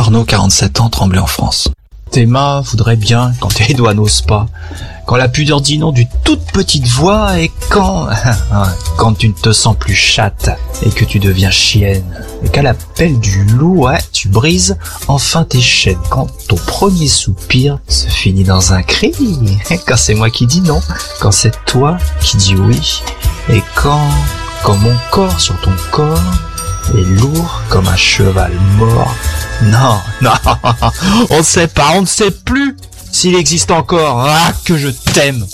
Arnaud, 47 ans, Tremblay en France. Tes mains voudraient bien quand tes doigts n'osent pas, quand la pudeur dit non d'une toute petite voix et quand tu ne te sens plus chatte et que tu deviens chienne et qu'à l'appel du loup, tu brises enfin tes chaînes, quand ton premier soupir se finit dans un cri, quand c'est moi qui dis non, quand c'est toi qui dis oui et quand mon corps sur ton corps est lourd comme un cheval mort. Non, on ne sait pas, on ne sait plus s'il existe encore. Ah, que je t'aime.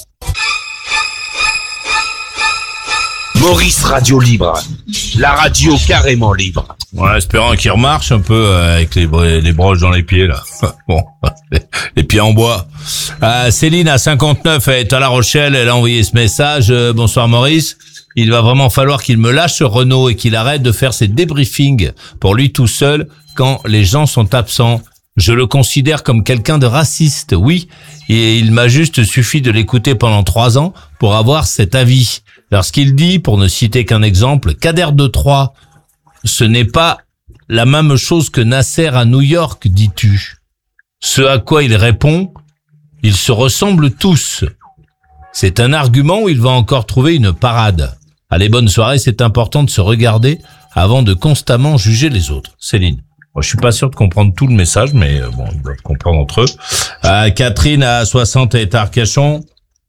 Maurice Radio Libre, la radio carrément libre. Ouais, espérant qu'il remarche un peu avec les broches dans les pieds là. Bon, les pieds en bois. Céline à 59, elle est à La Rochelle, elle a envoyé ce message. Bonsoir Maurice. Il va vraiment falloir qu'il me lâche ce Renaud et qu'il arrête de faire ses débriefings pour lui tout seul quand les gens sont absents. Je le considère comme quelqu'un de raciste, oui, et il m'a juste suffi de l'écouter pendant 3 ans pour avoir cet avis. Lorsqu'il dit, pour ne citer qu'un exemple, Kader de Troyes, ce n'est pas la même chose que Nasser à New York, dis-tu. Ce à quoi il répond, ils se ressemblent tous. C'est un argument où il va encore trouver une parade. Allez, bonne soirée, c'est important de se regarder avant de constamment juger les autres. Céline. Moi, je suis pas sûr de comprendre tout le message, mais bon, ils doivent comprendre entre eux. Catherine à 60 est à Arcachon.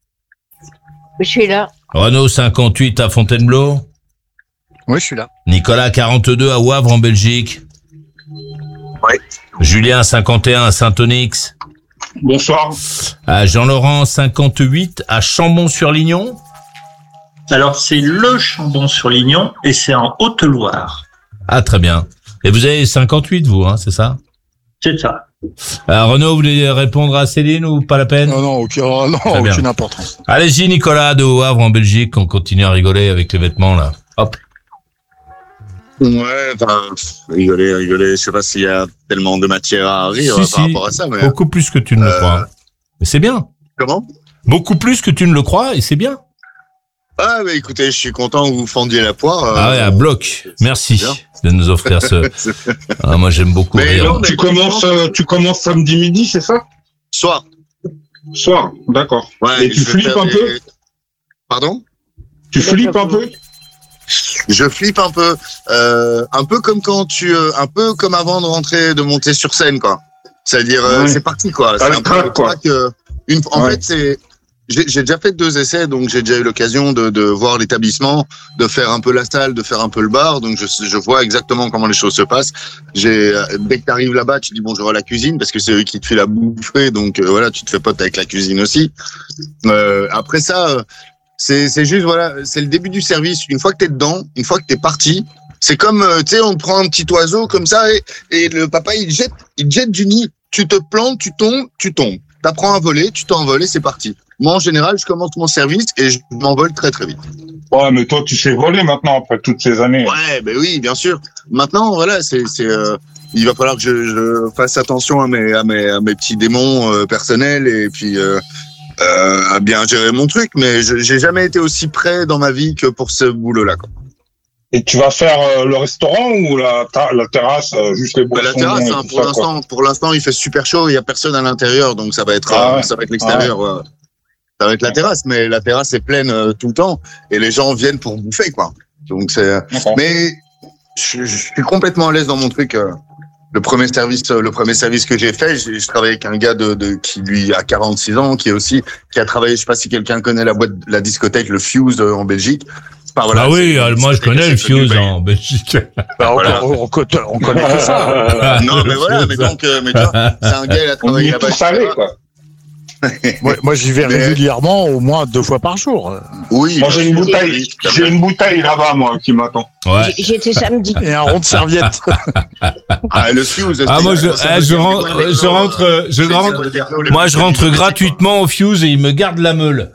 Je suis là. Renaud 58 à Fontainebleau. Oui, je suis là. Nicolas 42 à Wavre en Belgique. Oui. Julien 51 à Saint-Onyx. Bonsoir. Jean-Laurent 58 à Chambon-sur-Lignon. Alors, c'est le Chambon-sur-Lignon et c'est en Haute-Loire. Ah, très bien. Et vous avez 58, vous, hein, c'est ça? C'est ça. Renaud, vous voulez répondre à Céline ou pas la peine? Non, aucune importance. Allez-y, Nicolas de Havre en Belgique, on continue à rigoler avec les vêtements, là. Hop. Ouais, rigoler. Je sais pas s'il y a tellement de matière à rire par rapport à ça, mais. Beaucoup plus que tu ne le crois. Mais c'est bien. Comment? Beaucoup plus que tu ne le crois, et c'est bien. Ah, mais écoutez, je suis content que vous fendiez la poire. Ah ouais, à bloc. Merci de nous offrir ce. Ah, moi, j'aime beaucoup rire. Alors, tu commences samedi midi, c'est ça? Soir, d'accord. ouais. Et tu flippes un peu? Pardon? Tu flippes un peu? Je flippe un peu comme un peu comme avant de monter sur scène, quoi. C'est-à-dire, c'est parti, quoi. C'est un peu quoi. En fait, c'est. J'ai déjà fait 2 essais, donc j'ai déjà eu l'occasion de voir l'établissement, de faire un peu la salle, de faire un peu le bar, donc je vois exactement comment les choses se passent. Dès que t'arrives là-bas, tu dis bonjour à la cuisine, parce que c'est eux qui te font la bouffer, donc voilà, tu te fais pote avec la cuisine aussi. Après ça, c'est juste, voilà, c'est le début du service. Une fois que t'es dedans, une fois que t'es parti, c'est comme, tu sais, on te prend un petit oiseau comme ça, et le papa, il jette du nid. Tu te plantes, tu tombes. T'apprends à voler, tu t'envoles et c'est parti. Moi, en général, je commence mon service et je m'envole très, très vite. Ouais, mais toi, tu sais voler maintenant, après toutes ces années. Ouais, ben oui, bien sûr. Maintenant, voilà, il va falloir que je fasse attention à mes petits démons personnels et puis à bien gérer mon truc, mais j'ai jamais été aussi près dans ma vie que pour ce boulot-là, quoi. Et tu vas faire le restaurant ou la terrasse, juste les boissons? La terrasse, hein, pour l'instant, il fait super chaud, il y a personne à l'intérieur, donc ça va être l'extérieur. Ouais. Ça va être la terrasse, mais la terrasse est pleine tout le temps et les gens viennent pour bouffer, quoi. Donc mais je suis complètement à l'aise dans mon truc. Le premier service que j'ai fait, je travaillais avec un gars qui lui a 46 ans, qui a travaillé, je sais pas si quelqu'un connaît la discothèque, le Fuse en Belgique. Enfin, voilà, moi je connais le Fuse en Belgique. Voilà. On connaît que ça. Non, mais voilà, mais donc, tu vois, c'est un gars, il a travaillé là-bas. Moi, j'y vais régulièrement, au moins 2 fois par jour. Oui. Moi, j'ai une bouteille là-bas, moi, qui m'attend. Ouais. J'étais samedi. Et un rond de serviette. Le Fuse. Moi, je rentre gratuitement au Fuse et il me garde la meule.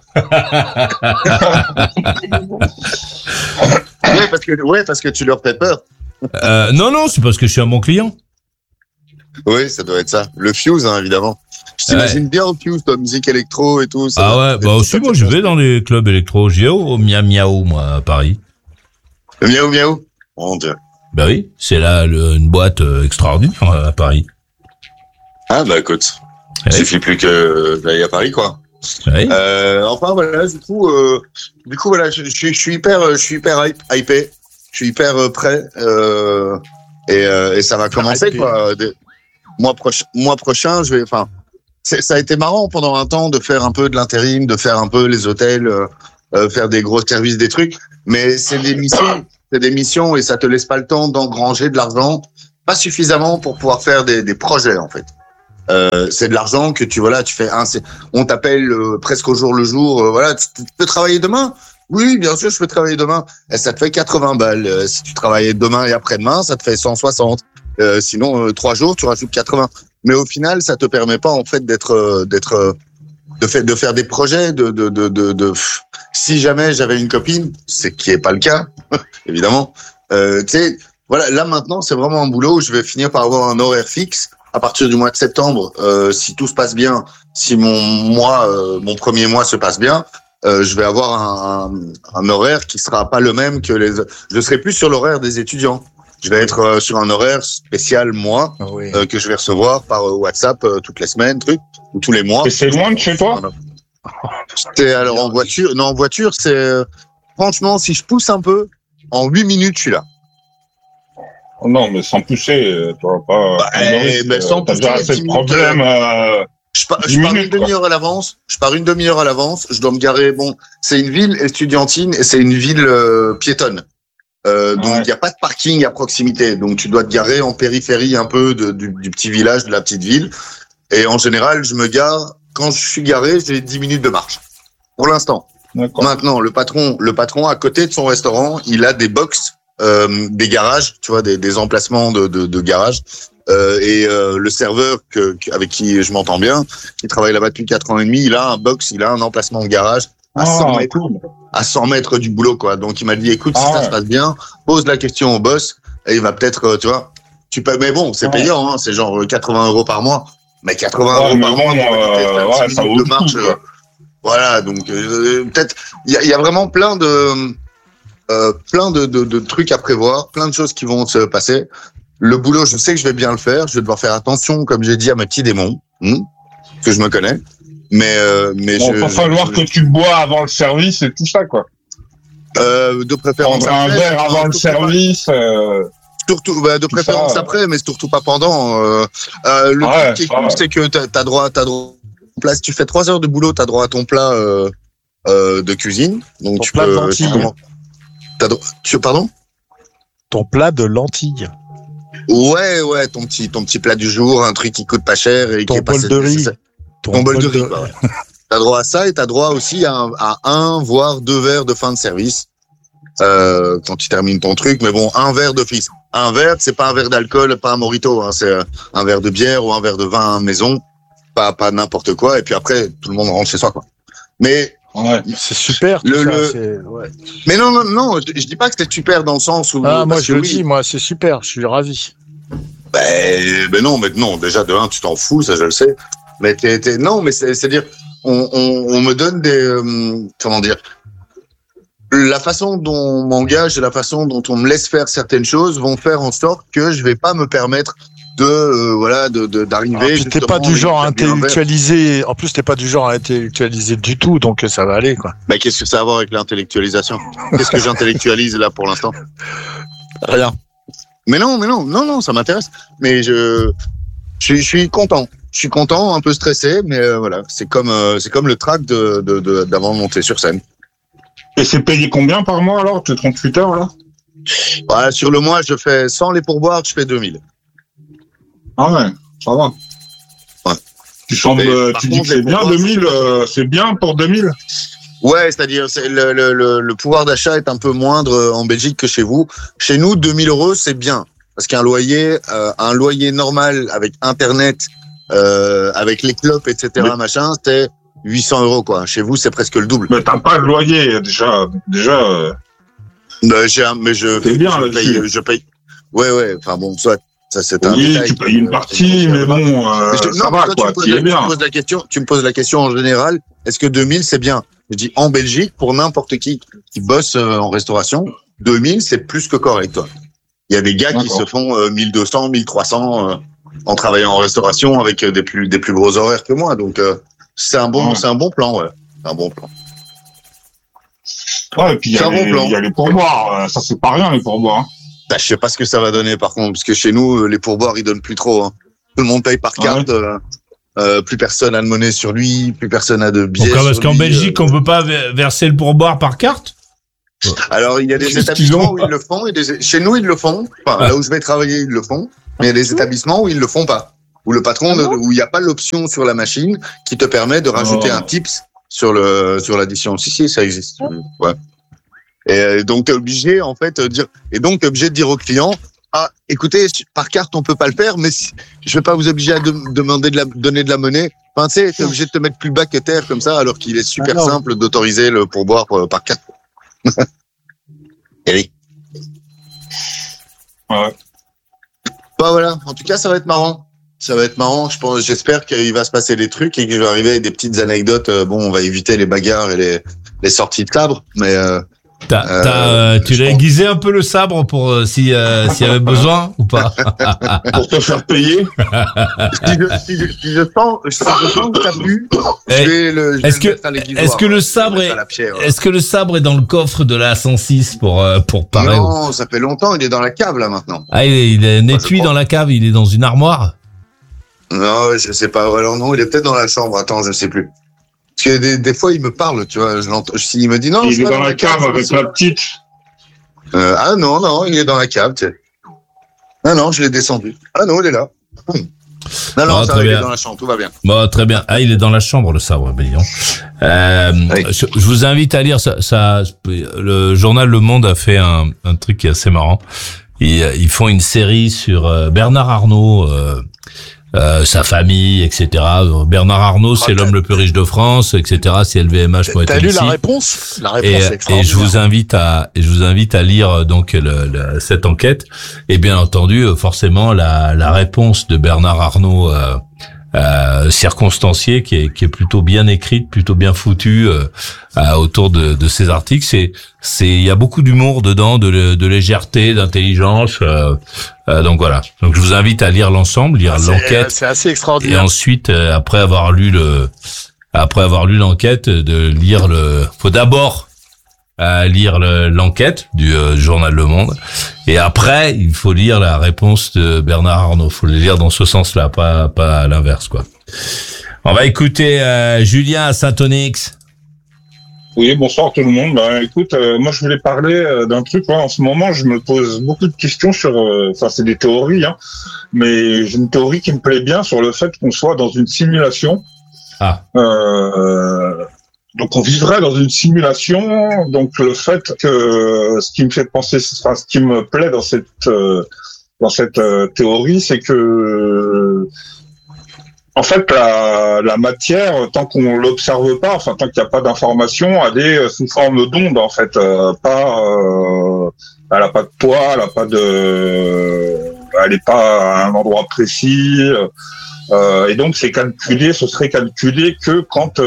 parce que tu leur fais peur. Non, c'est parce que je suis un bon client. Oui, ça doit être ça. Le Fuse, hein, évidemment. Je t'imagine bien au Fuse, ta musique électro et tout. Aussi, moi, je vais dans les clubs électro. J'y vais au Miao, moi, à Paris. Le Miao? Mon Dieu. Bah oui, c'est là une boîte extraordinaire à Paris. Ah bah écoute, il suffit plus que d'aller à Paris, quoi. Oui. Enfin voilà, du coup voilà, je suis hyper hypé, je suis hyper prêt et ça va commencer quoi. Mois prochain, je vais. Enfin, ça a été marrant pendant un temps de faire un peu de l'intérim, de faire un peu les hôtels, faire des gros services, des trucs. Mais c'est des missions et ça te laisse pas le temps d'engranger de l'argent, pas suffisamment pour pouvoir faire des projets en fait. C'est de l'argent que tu fais on t'appelle presque au jour le jour, voilà, tu peux travailler demain? Oui, bien sûr, je peux travailler demain. Et ça te fait 80 balles. Si tu travailles demain et après-demain, ça te fait 160. Sinon 3 jours, tu rajoutes 80. Mais au final, ça te permet pas en fait de faire des projets si jamais j'avais une copine, c'est qui est pas le cas évidemment. Tu sais, voilà, là maintenant, c'est vraiment un boulot où je vais finir par avoir un horaire fixe. À partir du mois de septembre, si tout se passe bien, si mon premier mois se passe bien, je vais avoir un horaire qui sera pas le même que je serai plus sur l'horaire des étudiants. Je vais être sur un horaire spécial, moi, que je vais recevoir par WhatsApp toutes les semaines, ou tous les mois. Et c'est loin de chez toi? Alors en voiture, non, en voiture, c'est franchement, si je pousse un peu, en 8 minutes, je suis là. Oh non, mais sans pousser, tu n'auras pas. Sans pousser, t'as assez de problèmes. Je pars une demi-heure à l'avance. Je dois me garer. Bon, c'est une ville estudiantine et c'est une ville piétonne. Donc il n'y a pas de parking à proximité. Donc tu dois te garer en périphérie un peu du petit village, de la petite ville. Et en général, je me gare. Quand je suis garé, j'ai 10 minutes de marche. Pour l'instant. D'accord. Maintenant, le patron, à côté de son restaurant, il a des box, des garages, tu vois, des emplacements de garages. Et le serveur avec qui je m'entends bien, qui travaille là-bas depuis 4 ans et demi, il a un emplacement de garage à 100 mètres du boulot, quoi. Donc il m'a dit, écoute, si ça se passe bien, pose la question au boss et il va peut-être, tu vois, mais bon, c'est payant, hein, c'est genre 80 € par mois. Mais 80 € par mois, ça vaut de marche. Voilà, donc peut-être il y a vraiment plein de trucs à prévoir, plein de choses qui vont se passer. Le boulot, je sais que je vais bien le faire. Je vais devoir faire attention, comme j'ai dit, à mes petits démons, que je me connais. Mais il va falloir que tu bois avant le service et tout ça, quoi. De préférence après. Un verre avant le service. Surtout, de préférence ça, après, mais surtout pas pendant. Le truc qui est cool, c'est que t'as droit place. Tu fais 3 heures de boulot, t'as droit à ton plat de cuisine. Donc tu peux. Pardon? Ton plat de lentilles. Ouais, ton petit plat du jour, un truc qui coûte pas cher et qui est pas bol de riz. Ton bol de riz. Ouais. T'as droit à ça et t'as droit aussi à 1 voire 2 verres de fin de service quand tu termines ton truc. Mais bon, 1 verre d'office. Un verre, c'est pas un verre d'alcool, pas un mojito, hein, c'est un verre de bière ou un verre de vin maison, pas n'importe quoi. Et puis après, tout le monde rentre chez soi, quoi. Mais c'est super. Mais non, je dis pas que c'est super dans le sens où. Moi je le dis, moi c'est super, je suis ravi. Ben non, déjà de 1, tu t'en fous, ça je le sais. Mais non, mais c'est-à-dire, on me donne des, comment dire, la façon dont on m'engage et la façon dont on me laisse faire certaines choses vont faire en sorte que je vais pas me permettre d'arriver. T'es pas du genre à intellectualiser. En plus, t'es pas du genre à intellectualiser du tout, donc ça va aller, quoi. Mais qu'est-ce que ça a à voir avec l'intellectualisation? Qu'est-ce que j'intellectualise là pour l'instant? Rien. Mais non, ça m'intéresse. Mais je suis content. Je suis content, un peu stressé, mais voilà, c'est comme le track d'avant de monter sur scène. Et c'est payé combien par mois alors? Tu es 38 heures là? Ouais, sur le mois, je fais sans les pourboires, je fais 2000. Ah ouais, ça va. Ouais. Tu dis que c'est bien 2000, c'est bien pour 2000? Ouais, c'est-à-dire le pouvoir d'achat est un peu moindre en Belgique que chez vous. Chez nous, 2000 €, c'est bien. Parce qu'un loyer normal avec Internet, avec les clopes, etc., machin, c'était 800 €, quoi. Chez vous, c'est presque le double. Mais t'as pas de loyer, déjà. Je paye. Ouais. Enfin bon, soit. Ça, c'est un détail. Tu payes une partie, mais bon, ça va, quoi. Tu me poses la question en général. Est-ce que 2000, c'est bien? Je dis, en Belgique, pour n'importe qui bosse en restauration, 2000, c'est plus que correct, toi. Il y a des gars qui se font 1200, 1300, en travaillant en restauration avec des plus gros horaires que moi. Donc c'est un bon plan, ouais. C'est un bon plan. Ouais, et puis il y a les pourboires. Ça c'est pas rien les pourboires. Bah, je sais pas ce que ça va donner par contre, parce que chez nous les pourboires ils donnent plus trop. Hein. Tout le monde paye par carte. Plus personne a de monnaie sur lui, plus personne a de billets. Pourquoi, parce qu'en Belgique, on peut pas verser le pourboire par carte? Alors, il y a des établissements où ils le font, et chez nous, ils le font. Enfin, là où je vais travailler, ils le font. Mais il y a des établissements où ils le font pas. Où le patron, où il n'y a pas l'option sur la machine qui te permet de rajouter un tips sur l'addition. Si, ça existe. Ouais. Et donc, t'es obligé, en fait, de dire au client, ah, écoutez, par carte, on peut pas le faire, mais je vais pas vous obliger à donner de la monnaie. Enfin, tu sais, t'es obligé de te mettre plus bas que terre comme ça, alors qu'il est super simple d'autoriser le pourboire par carte. Et oui. Ouais. Bah voilà. En tout cas, ça va être marrant. J'espère qu'il va se passer des trucs et qu'il va arriver des petites anecdotes. Bon, on va éviter les bagarres et les sorties de sabre, mais tu l'as aiguisé un peu le sabre pour s'il y avait besoin ou pas? Pour te faire payer. Si je sens que t'as bu, est-ce que le sabre est dans le coffre de la 106 pour parer? Non, ça fait longtemps, il est dans la cave là maintenant. Ah, il est un étui dans la cave, il est dans une armoire? Non, je sais pas. Alors non, il est peut-être dans la chambre. Attends, je sais plus. Parce que des fois, il me parle, tu vois. S'il me dit non, il est dans la cave avec la petite. Non, il est dans la cave. Tu sais. Non, je l'ai descendu. Ah non, il est là. Non, ça va, il est dans la chambre, tout va bien. Bon, très bien. Ah, il est dans la chambre, le sabre, Bélion. Je vous invite à lire ça. Le journal Le Monde a fait un truc qui est assez marrant. Ils font une série sur Bernard Arnault. Sa famille, etc. Bernard Arnault, c'est l'homme le plus riche de France, etc. C'est LVMH. T'as lu la réponse? La réponse est extraordinaire. Et je vous invite à lire donc cette enquête. Et bien entendu, forcément, la réponse de Bernard Arnault circonstanciée, qui est plutôt bien écrite, plutôt bien foutue autour de ces articles. Il y a beaucoup d'humour dedans, de légèreté, d'intelligence. Donc voilà. Donc je vous invite à lire l'ensemble, l'enquête. C'est assez extraordinaire. Et ensuite, après avoir lu l'enquête, faut d'abord lire l'enquête du journal Le Monde, et après il faut lire la réponse de Bernard Arnault. Faut le lire dans ce sens-là, pas à l'inverse, quoi. On va écouter Julien à Saint-Onyx. Oui, bonsoir tout le monde. Ben, écoute, moi je voulais parler d'un truc. En ce moment, je me pose beaucoup de questions sur. Enfin, c'est des théories, hein, mais j'ai une théorie qui me plaît bien sur le fait qu'on soit dans une simulation. Donc on vivrait dans une simulation. Donc le fait que ce qui me fait penser, enfin ce qui me plaît dans cette théorie, c'est que en fait la matière, tant qu'on l'observe pas, enfin tant qu'il n'y a pas d'information, elle est sous forme d'onde en fait, elle a pas de poids, elle est pas à un endroit précis. Et donc ce serait calculé que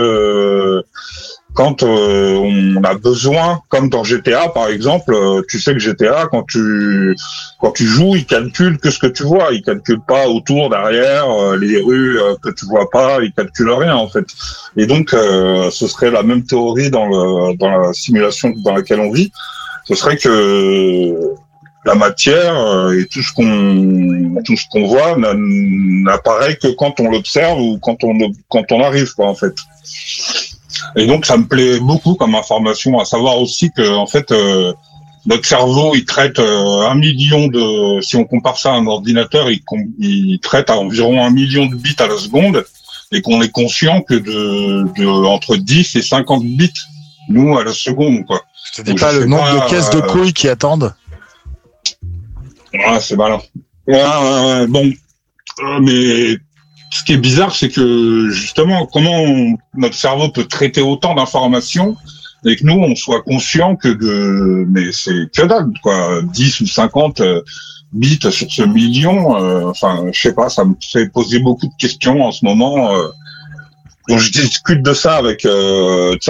quand on a besoin, comme dans GTA par exemple, tu sais que GTA, quand tu joues, il calcule que ce que tu vois, il calcule pas autour, derrière, les rues que tu vois pas, il calcule rien en fait. Et donc ce serait la même théorie dans la simulation dans laquelle on vit. Ce serait que la matière et tout ce qu'on voit n'apparaît que quand on l'observe ou quand on arrive, quoi, en fait. Et donc ça me plaît beaucoup comme information, à savoir aussi que en fait notre cerveau il traite 1 million si on compare ça à un ordinateur, il traite à environ 1 million de bits à la seconde, et qu'on est conscient que de entre 10 et 50 bits nous à la seconde, quoi. Je te dis pas le nombre de caisses de couilles qui attendent. Ouais, c'est malin. Ouais. Bon, mais ce qui est bizarre, c'est que justement, comment notre cerveau peut traiter autant d'informations et que nous, on soit conscient mais c'est que dalle, quoi. 10 ou 50 bits sur ce million. Enfin, je sais pas, ça me fait poser beaucoup de questions en ce moment. Donc, je discute de ça avec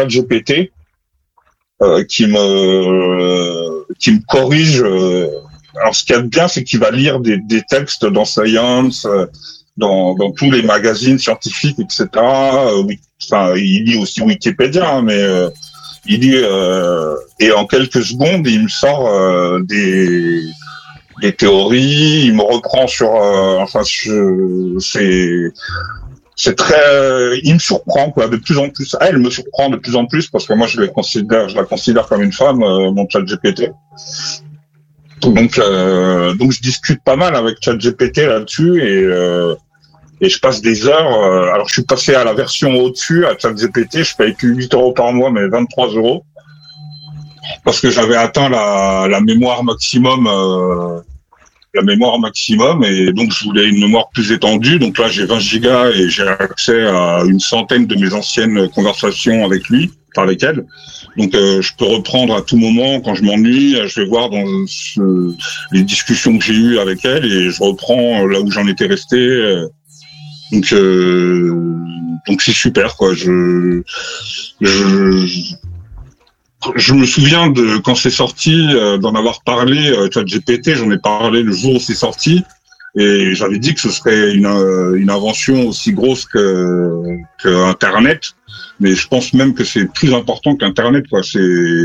ChatGPT, qui me corrige alors ce qu'il y a de bien, c'est qu'il va lire des textes dans Science, dans tous les magazines scientifiques, etc. Enfin, il lit aussi Wikipédia, hein, mais il lit et en quelques secondes, il me sort des théories, il me reprend sur c'est très il me surprend quoi de plus en plus. Elle me surprend de plus en plus parce que moi je la considère comme une femme, mon ChatGPT. Donc je discute pas mal avec ChatGPT là-dessus et je passe des heures. Alors je suis passé à la version au-dessus à ChatGPT, je paye plus 8 € par mois mais 23 € parce que j'avais atteint la mémoire maximum. Et donc je voulais une mémoire plus étendue. Donc là j'ai 20 gigas et j'ai accès à une centaine de mes anciennes conversations avec elle. Donc je peux reprendre à tout moment quand je m'ennuie. Je vais voir dans les discussions que j'ai eues avec elle et je reprends là où j'en étais resté. Donc c'est super quoi. Je me souviens de quand c'est sorti, d'en avoir parlé. ChatGPT, j'en ai parlé le jour où c'est sorti, et j'avais dit que ce serait une invention aussi grosse que Internet. Mais je pense même que c'est plus important qu'Internet, quoi. C'est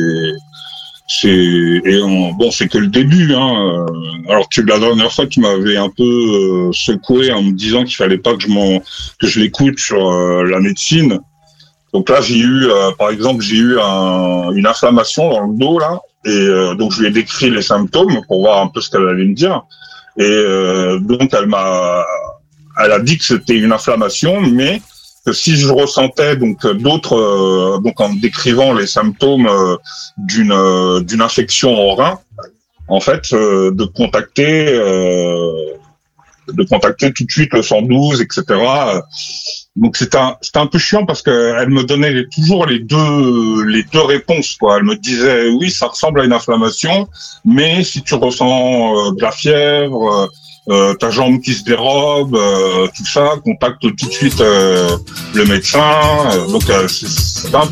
que le début, hein. Alors que la dernière fois, tu m'avais un peu secoué en me disant qu'il fallait pas que je l'écoute sur la médecine. Donc là, j'ai eu, par exemple, une inflammation dans le dos là, et donc je lui ai décrit les symptômes pour voir un peu ce qu'elle allait me dire. Et donc elle a dit que c'était une inflammation, mais que si je ressentais donc d'autres, donc en décrivant les symptômes d'une infection au rein, en fait, de contacter tout de suite le 112, etc. Donc c'était un peu chiant parce que elle me donnait toujours les deux réponses quoi. Elle me disait oui, ça ressemble à une inflammation, mais si tu ressens de la fièvre, ta jambe qui se dérobe, tout ça, contacte tout de suite le médecin. Donc c'était un